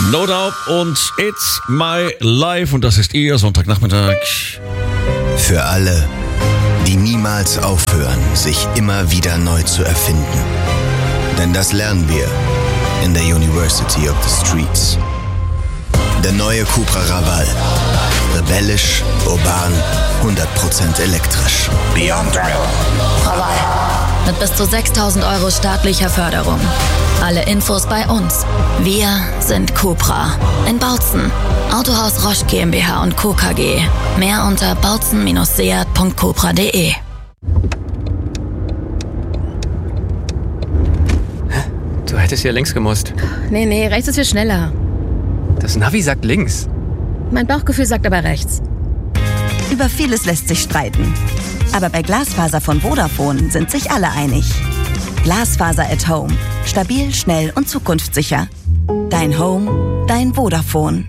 No Doubt und It's My Life und das ist Ihr Sonntagnachmittag. Für alle, die niemals aufhören, sich immer wieder neu zu erfinden. Denn das lernen wir in der University of the Streets. Der neue Cupra Raval. Rebellisch, urban, 100% elektrisch. Beyond Thrill. Raval. Mit bis zu 6.000 € staatlicher Förderung. Alle Infos bei uns. Wir sind Cupra. In Bautzen. Autohaus Roche GmbH und Co. KG. Mehr unter bautzen-seat.cupra.de. Du hättest ja links gemusst. Nee, rechts ist viel schneller. Das Navi sagt links. Mein Bauchgefühl sagt aber rechts. Über vieles lässt sich streiten. Aber bei Glasfaser von Vodafone sind sich alle einig. Glasfaser at Home. Stabil, schnell und zukunftssicher. Dein Home, dein Vodafone.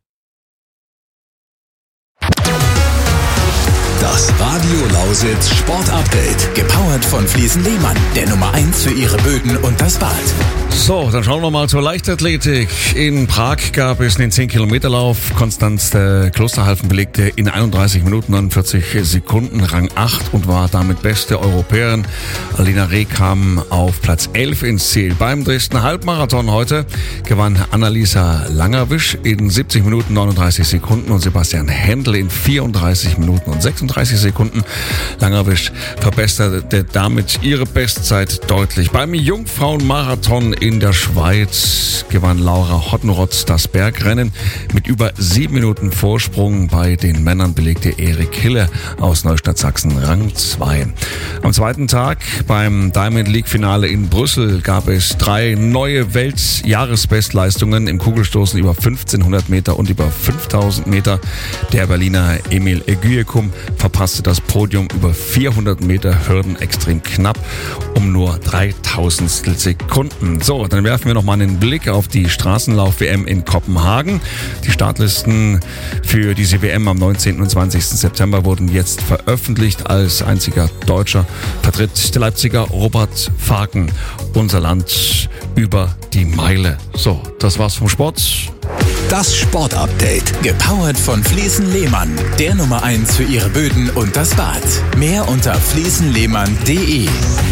Das Radio Lausitz Sport Update. Gepowert von Fliesen Lehmann, der Nummer 1 für ihre Böden und das Bad. So, dann schauen wir mal zur Leichtathletik. In Prag gab es einen 10-Kilometer-Lauf. Konstanz Klosterhalfen belegte in 31 Minuten 49 Sekunden Rang 8 und war damit beste Europäerin. Alina Reh kam auf Platz 11 ins Ziel. Beim Dresden Halbmarathon heute gewann Annalisa Langerwisch in 70 Minuten 39 Sekunden und Sebastian Händel in 34 Minuten und 36 Sekunden. Langerwisch verbesserte damit ihre Bestzeit deutlich. Beim Jungfrauenmarathon in der Schweiz gewann Laura Hottenrotz das Bergrennen. Mit über 7 Minuten Vorsprung bei den Männern belegte Erik Hille aus Neustadt Sachsen Rang 2. Am zweiten Tag beim Diamond League Finale in Brüssel gab es 3 neue Weltjahresbestleistungen im Kugelstoßen über 1500 Meter und über 5000 Meter. Der Berliner Emil Eguyekum verpasste das Podium über 400 Meter Hürden extrem knapp um nur 3000 Sekunden. So, dann werfen wir noch mal einen Blick auf die Straßenlauf-WM in Kopenhagen. Die Startlisten für diese WM am 19. und 20. September wurden jetzt veröffentlicht. Als einziger Deutscher vertritt der Leipziger Robert Faken unser Land über die Meile. So, das war's vom Sport. Das Sport Update. Gepowert von Fliesen Lehmann, der Nummer 1 für ihre Böden und das Bad. Mehr unter fliesenlehmann.de.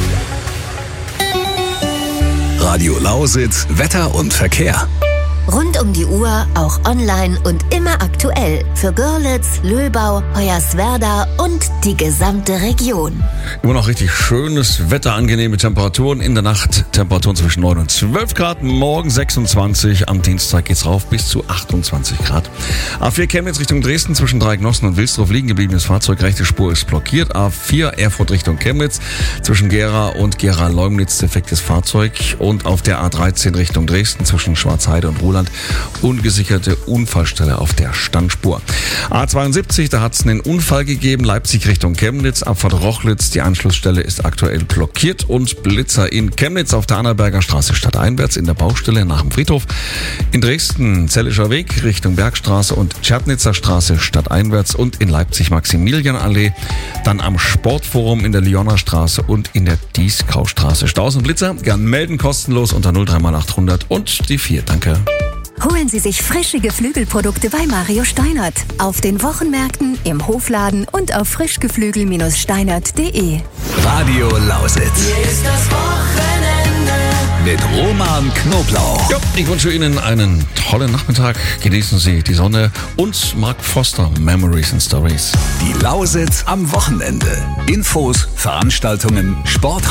Radio Lausitz, Wetter und Verkehr. Rund um die Uhr, auch online und immer aktuell. Für Görlitz, Löbau, Hoyerswerda und die gesamte Region. Immer noch richtig schönes Wetter, angenehme Temperaturen. In der Nacht Temperaturen zwischen 9 und 12 Grad. Morgen 26. Am Dienstag geht's rauf bis zu 28 Grad. A4 Chemnitz Richtung Dresden zwischen Dreiecknossen und Wilsdorf liegen gebliebenes Fahrzeug. Rechte Spur ist blockiert. A4 Erfurt Richtung Chemnitz zwischen Gera und Gera-Leumnitz defektes Fahrzeug. Und auf der A13 Richtung Dresden zwischen Schwarzheide und Ruhland ungesicherte Unfallstelle auf der Standspur. A72, da hat es einen Unfall gegeben, Leipzig Richtung Chemnitz, Abfahrt Rochlitz, die Anschlussstelle ist aktuell blockiert und Blitzer in Chemnitz auf der Annaberger Straße stadteinwärts in der Baustelle nach dem Friedhof. In Dresden Zellischer Weg Richtung Bergstraße und Tschernitzer Straße stadteinwärts und in Leipzig Maximilianallee, dann am Sportforum in der Lyoner Straße und in der Dieskaustraße. Staus und Blitzer gern melden, kostenlos unter 03800 und die 4. Danke. Holen Sie sich frische Geflügelprodukte bei Mario Steinert. Auf den Wochenmärkten, im Hofladen und auf frischgeflügel-steinert.de. Radio Lausitz. Hier ist das Wochenende. Mit Roman Knoblauch. Ja, ich wünsche Ihnen einen tollen Nachmittag. Genießen Sie die Sonne und Mark Foster, Memories and Stories. Die Lausitz am Wochenende. Infos, Veranstaltungen, Sport.